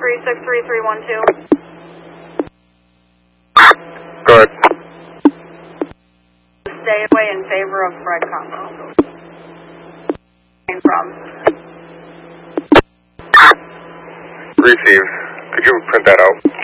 363312. Go ahead. Stay away in favor of Fred Combo. From. Received. Could you print that out?